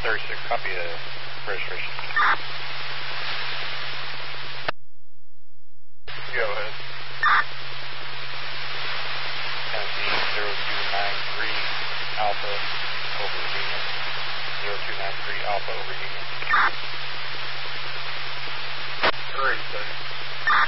36, copy the registration. Go ahead. Tennessee 0293 Alpha over Union. 0293 Alpha over Union. 3 seconds.